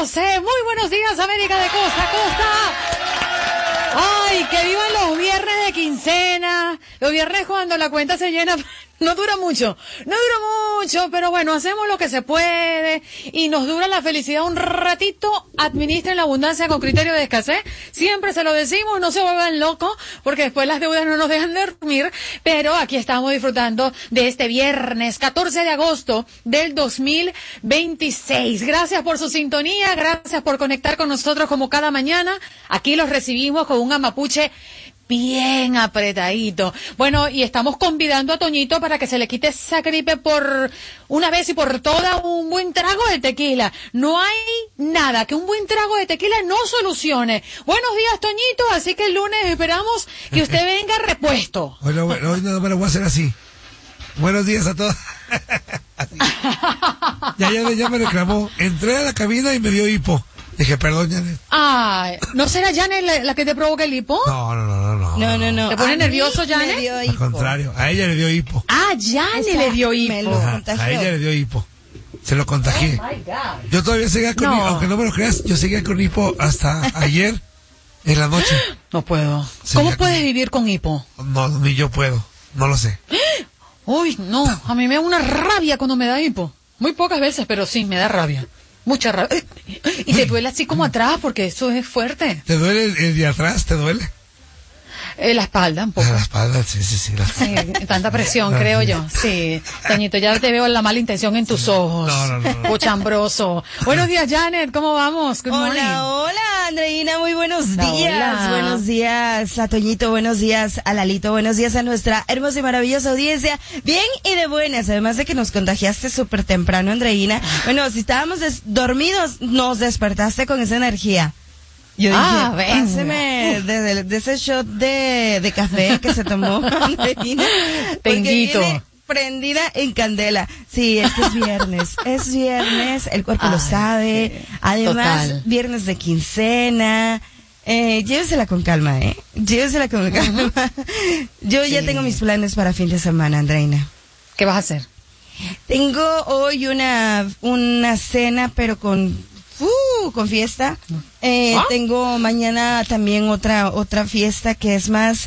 12. Muy buenos días, América de costa a costa. Ay, que vivan los viernes de quincena. Los viernes cuando la cuenta se llena. No dura mucho, pero bueno, hacemos lo que se puede y nos dura la felicidad un ratito. Administren la abundancia con criterio de escasez. Siempre se lo decimos, no se vuelvan locos, porque después las deudas no nos dejan dormir. Pero aquí estamos disfrutando de este viernes 14 de agosto del 2026. Gracias por su sintonía, gracias por conectar con nosotros como cada mañana. Aquí los recibimos con un amapuche bien apretadito. Bueno, y estamos convidando a Toñito para que se le quite esa gripe por una vez y por todas, un buen trago de tequila. No hay nada que un buen trago de tequila no solucione. Buenos días, Toñito, así que el lunes esperamos que usted venga repuesto. Bueno, hoy no me lo voy a hacer así. Buenos días a todos. Ya me reclamó. Entré a la cabina y me dio hipo. Dije, perdón, Janet. Ay, ¿no será Janet la que te provoca el hipo? No. ¿Te pone nervioso, Janet? Al contrario, a ella le dio hipo. Ah, Janet le dio hipo. A ella le dio hipo. Se lo contagié. Oh my God. Yo todavía seguía con hipo, aunque no me lo creas, yo seguía con hipo hasta ayer en la noche. No puedo. ¿Cómo puedes vivir con hipo? No, ni yo puedo. No lo sé. Uy, no. A mí me da una rabia cuando me da hipo. Muy pocas veces, pero sí, me da rabia. Mucha rabia. Y te duele así como atrás, porque eso es fuerte. ¿Te duele el de atrás? ¿Te duele? La espalda, un poco. La espalda, sí. La espalda. Sí, tanta presión, creo yo. Sí, Toñito, ya te veo la mala intención en tus ojos. No. Pochambroso. Buenos días, Janet, ¿cómo vamos? Good morning. Hola, Andreina, muy buenos días. Hola. Buenos días a Toñito, buenos días a Lalito, buenos días a nuestra hermosa y maravillosa audiencia. Bien y de buenas, además de que nos contagiaste súper temprano, Andreina. Bueno, si estábamos dormidos, nos despertaste con esa energía. Yo dije, páseme de ese shot de café que se tomó Andreina. Tenguito. Prendida en candela. Sí, es que es viernes, el cuerpo lo sabe. Sí. Además, Total. viernes de quincena. Llévesela con calma, Llévesela con calma. Yo ya tengo mis planes para fin de semana, Andreina. ¿Qué vas a hacer? Tengo hoy una cena, pero con fiesta. Tengo mañana también otra fiesta que es más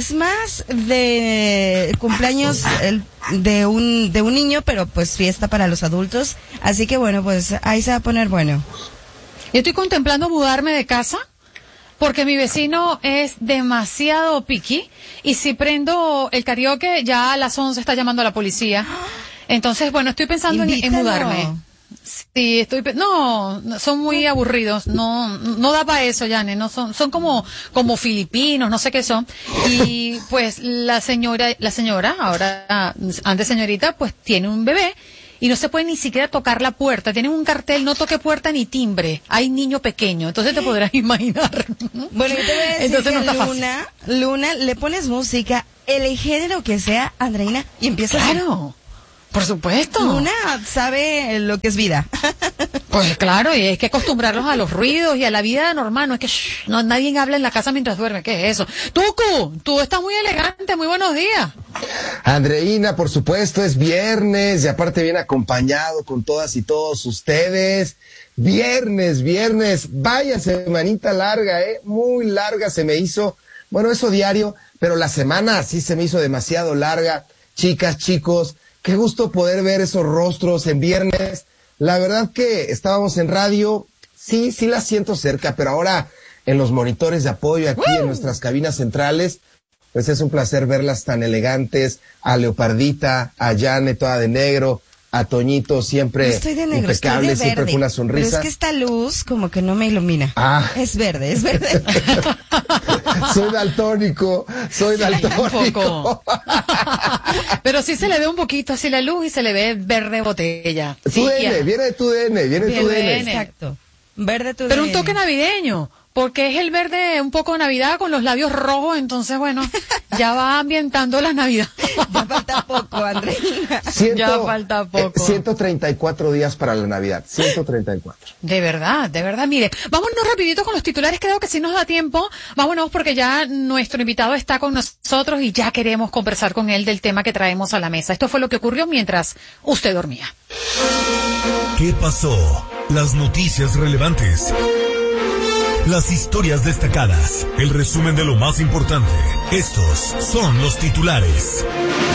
de cumpleaños de un niño, pero pues fiesta para los adultos. Así que bueno, pues ahí se va a poner bueno. Yo estoy contemplando mudarme de casa porque mi vecino es demasiado picky y si prendo el karaoke ya a las 11 está llamando a la policía. Entonces, bueno, estoy pensando en mudarme. Sí, no, son muy aburridos, no da para eso, Yane, no son como filipinos, no sé qué son. Y pues la señora, ahora, antes señorita, pues tiene un bebé y no se puede ni siquiera tocar la puerta. Tienen un cartel, no toque puerta ni timbre. Hay niño pequeño, entonces te podrás imaginar. Bueno, yo te voy a decir entonces que no está fácil. Luna, le pones música, el género que sea, Andreina, y empiezas Claro. Por supuesto. Luna sabe lo que es vida. Pues claro, y hay que acostumbrarlos a los ruidos y a la vida normal. No es que nadie habla en la casa mientras duerme. ¿Qué es eso? Tucu, tú estás muy elegante. Muy buenos días. Andreina, por supuesto, es viernes y aparte bien acompañado con todas y todos ustedes. Viernes. Vaya semanita larga, muy larga se me hizo. Bueno, eso diario, pero la semana sí se me hizo demasiado larga. Chicas, chicos, qué gusto poder ver esos rostros en viernes. La verdad que estábamos en radio, sí la siento cerca, pero ahora en los monitores de apoyo aquí en nuestras cabinas centrales, pues es un placer verlas tan elegantes, a Leopardita, a Janet toda de negro, a Toñito siempre no estoy de negro, impecable, estoy de siempre verde, con una sonrisa. Pero es que esta luz como que no me ilumina. Es verde. Soy daltónico. Tampoco. Pero sí se le ve un poquito así la luz y se le ve verde botella. Tu DN, viene de tu DN. Exacto. Verde tu Pero DN. un toque navideño. Porque es el verde un poco Navidad con los labios rojos, entonces bueno, ya va ambientando la Navidad. Ya falta poco, Andreina. Ya falta poco. 134 días para la Navidad, 134. De verdad, mire, vámonos rapidito con los titulares, creo que sí nos da tiempo. Vámonos porque ya nuestro invitado está con nosotros y ya queremos conversar con él del tema que traemos a la mesa. Esto fue lo que ocurrió mientras usted dormía. ¿Qué pasó? Las noticias relevantes. Las historias destacadas. El resumen de lo más importante. Estos son los titulares.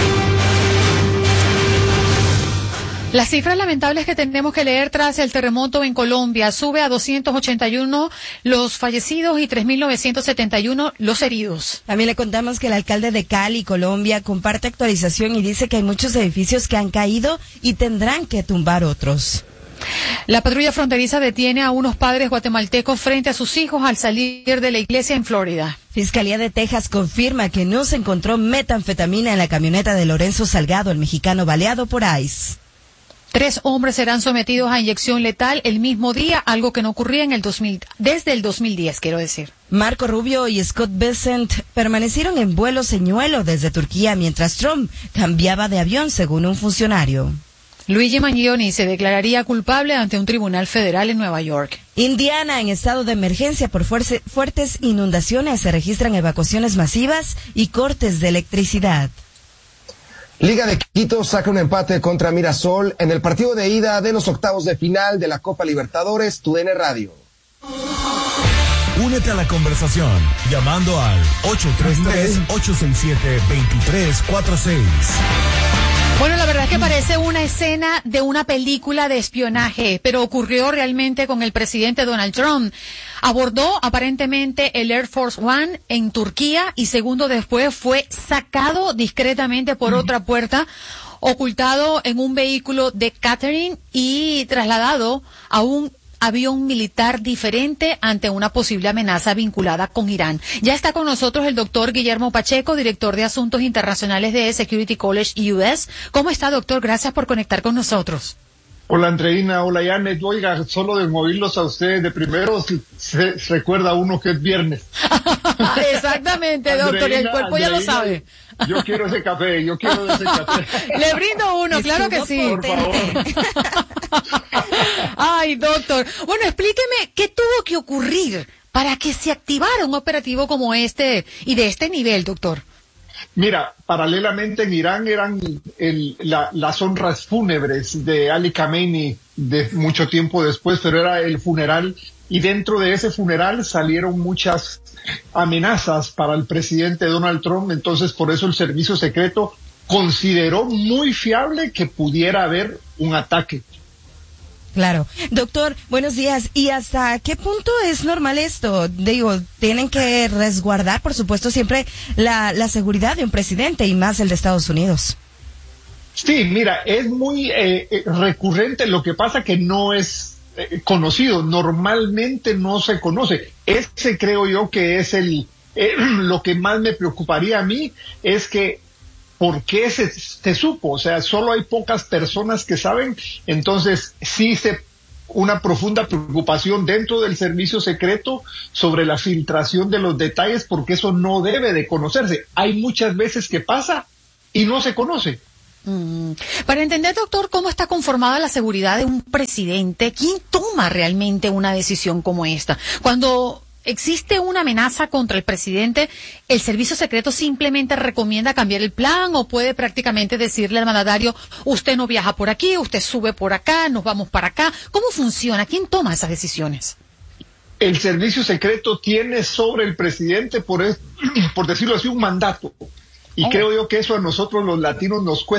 Las cifras lamentables que tenemos que leer tras el terremoto en Colombia. Sube a 281 los fallecidos y 3.971 los heridos. También le contamos que el alcalde de Cali, Colombia, comparte actualización y dice que hay muchos edificios que han caído y tendrán que tumbar otros. La patrulla fronteriza detiene a unos padres guatemaltecos frente a sus hijos al salir de la iglesia en Florida. Fiscalía de Texas confirma que no se encontró metanfetamina en la camioneta de Lorenzo Salgado, el mexicano baleado por ICE. 3 hombres serán sometidos a inyección letal el mismo día, algo que no ocurría desde el 2010, quiero decir. Marco Rubio y Scott Bessent permanecieron en vuelo señuelo desde Turquía mientras Trump cambiaba de avión, según un funcionario. Luigi Mangione se declararía culpable ante un tribunal federal en Nueva York. Indiana en estado de emergencia por fuertes inundaciones. Se registran evacuaciones masivas y cortes de electricidad. Liga de Quito saca un empate contra Mirasol en el partido de ida de los octavos de final de la Copa Libertadores, TUDN Radio. Únete a la conversación llamando al 833-867-2346. Bueno, la verdad es que parece una escena de una película de espionaje, pero ocurrió realmente con el presidente Donald Trump. Abordó aparentemente el Air Force One en Turquía y segundo después fue sacado discretamente por otra puerta, ocultado en un vehículo de catering y trasladado a un avión militar diferente ante una posible amenaza vinculada con Irán. Ya está con nosotros el doctor Guillermo Pacheco, director de Asuntos Internacionales de Security College US. ¿Cómo está, doctor? Gracias por conectar con nosotros. Hola, Andreina. Hola, Janet. Oiga, solo de oírlos a ustedes de primero se recuerda uno que es viernes. Exactamente, doctor, Andreina, y el cuerpo ya lo sabe. Yo quiero ese café. Le brindo uno, claro que sí. Por favor. Ay, doctor. Bueno, explíqueme qué tuvo que ocurrir para que se activara un operativo como este y de este nivel, doctor. Mira, paralelamente en Irán eran las honras fúnebres de Ali Khamenei de mucho tiempo después, pero era el funeral y dentro de ese funeral salieron muchas amenazas para el presidente Donald Trump, entonces por eso el servicio secreto consideró muy fiable que pudiera haber un ataque. Claro. Doctor, buenos días. ¿Y hasta qué punto es normal esto? Digo, tienen que resguardar, por supuesto, siempre la seguridad de un presidente y más el de Estados Unidos. Sí, mira, es muy recurrente. Lo que pasa que no es conocido. Normalmente no se conoce. Ese creo yo que es lo que más me preocuparía a mí, es que ¿por qué se supo? O sea, solo hay pocas personas que saben, entonces sí una profunda preocupación dentro del servicio secreto sobre la filtración de los detalles, porque eso no debe de conocerse. Hay muchas veces que pasa y no se conoce. Para entender, doctor, cómo está conformada la seguridad de un presidente, ¿quién toma realmente una decisión como esta? Cuando existe una amenaza contra el presidente, ¿el servicio secreto simplemente recomienda cambiar el plan o puede prácticamente decirle al mandatario, usted no viaja por aquí, usted sube por acá, nos vamos para acá? ¿Cómo funciona? ¿Quién toma esas decisiones? El servicio secreto tiene sobre el presidente, por decirlo así, un mandato. Y creo yo que eso a nosotros los latinos nos cuesta